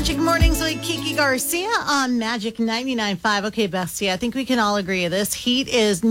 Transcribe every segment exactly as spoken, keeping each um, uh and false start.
Magic Mornings with Kiki Garcia on Magic ninety-nine point five. Okay, Bestie, I think we can all agree this heat is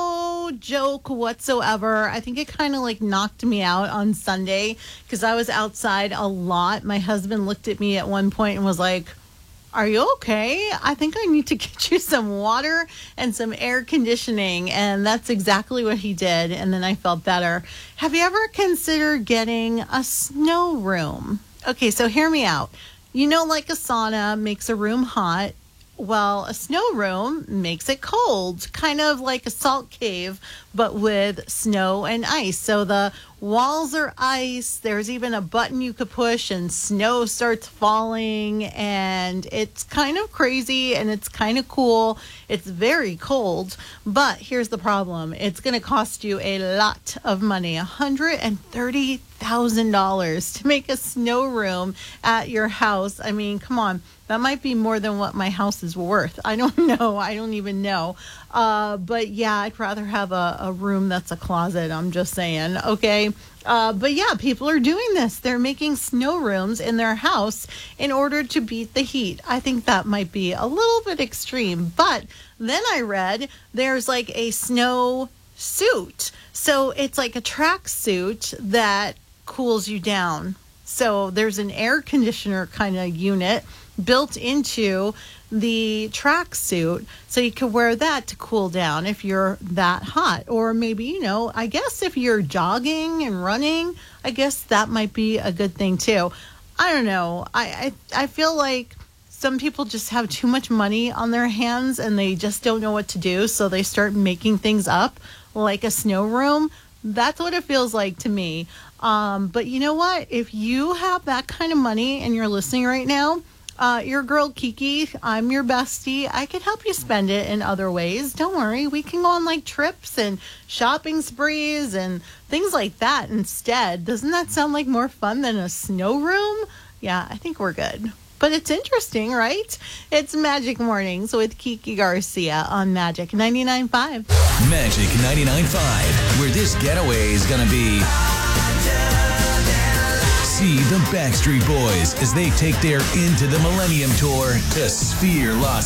no joke whatsoever. I think it kind of like knocked me out on Sunday because I was outside a lot. My husband looked at me at one point and was like, "Are you okay? I think I need to get you some water and some air conditioning." And that's exactly what he did. And then I felt better. Have you ever considered getting a snow room? Okay, so hear me out. You know, like a sauna makes a room hot. Well, a snow room makes it cold, kind of like a salt cave, but with snow and ice. So the walls are ice. There's even a button you could push and snow starts falling. And it's kind of crazy and it's kind of cool. It's very cold. But here's the problem. It's going to cost you a lot of money, one hundred thirty thousand dollars to make a snow room at your house. I mean, come on. That might be more than what my house is worth. I don't know. I don't even know. Uh, but yeah, I'd rather have a, a room that's a closet. I'm just saying. Okay. Uh, but yeah, people are doing this. They're making snow rooms in their house in order to beat the heat. I think that might be a little bit extreme. But then I read there's like a snow suit. So it's like a track suit that cools you down. So there's an air conditioner kind of unit built into the tracksuit, so you could wear that to cool down if you're that hot. Or maybe, you know, I guess if you're jogging and running, I guess that might be a good thing too. I don't know. I, I, I feel like some people just have too much money on their hands and they just don't know what to do, so they start making things up like a snow room. That's what it feels like to me. Um, but you know what? If you have that kind of money and you're listening right now, Uh, your girl Kiki, I'm your bestie. I could help you spend it in other ways. Don't worry. We can go on like trips and shopping sprees and things like that instead. Doesn't that sound like more fun than a snow room? Yeah, I think we're good. But it's interesting, right? It's Magic Mornings with Kiki Garcia on Magic ninety-nine point five. Magic ninety-nine point five, where this getaway is going to be... See the Backstreet Boys as they take their Into the Millennium Tour to Sphere, Las